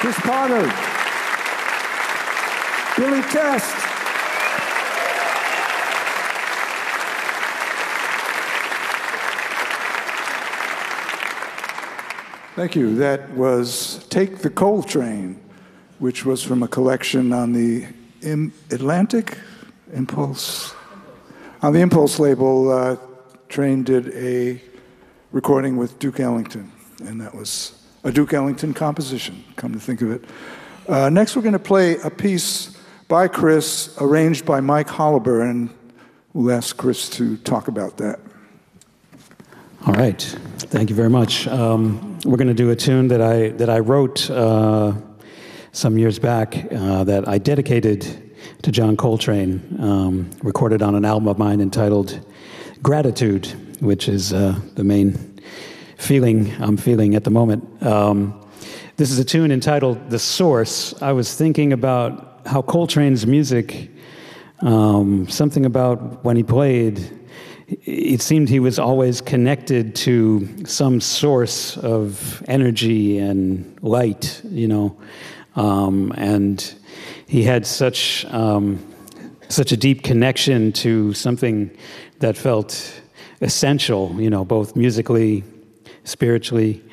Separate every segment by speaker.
Speaker 1: Chris Potter, Billy Test, thank you. That was Take the Coal Train, which was from a collection on the Atlantic Impulse. On the Impulse label, Train did a recording with Duke Ellington, and that was a Duke Ellington composition, come to think of it. Next, we're going to play a piece by Chris, arranged by Mike Holliber, and we'll ask Chris to talk about that.
Speaker 2: All right, thank you very much. We're going to do a tune that I wrote some years back that I dedicated to John Coltrane, recorded on an album of mine entitled Gratitude, which is the main feeling I'm feeling at the moment. This is a tune entitled The Source. I was thinking about how Coltrane's music, something about when he played, it seemed he was always connected to some source of energy and light, you know, and he had such a deep connection to something that felt essential, you know, both musically, spiritually,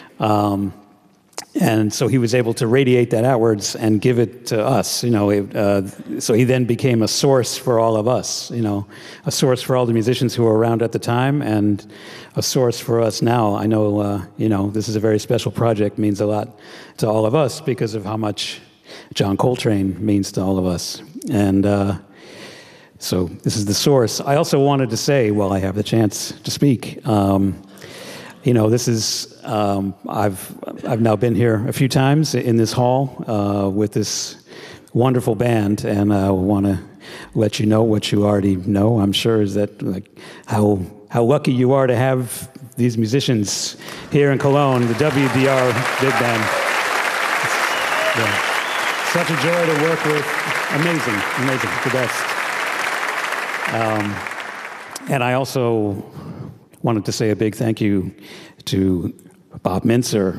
Speaker 2: and so he was able to radiate that outwards and give it to us, you know. So he then became a source for all of us, you know, a source for all the musicians who were around at the time, and a source for us now. I know, you know, this is a very special project, means a lot to all of us because of how much John Coltrane means to all of us. And so this is The Source. I also wanted to say, while I have the chance to speak, you know, this is, I've now been here a few times in this hall with this wonderful band, and I want to let you know what you already know, I'm sure, is that, like, how lucky you are to have these musicians here in Cologne, the WDR Big Band. Such a joy to work with. Amazing, the best. And I also wanted to say a big thank you to Bob Mintzer.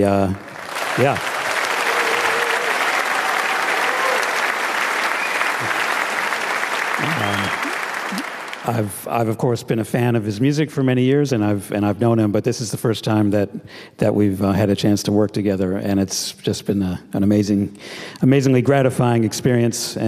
Speaker 2: I've of course been a fan of his music for many years, and I've known him, but this is the first time that we've had a chance to work together, and it's just been an amazingly gratifying experience.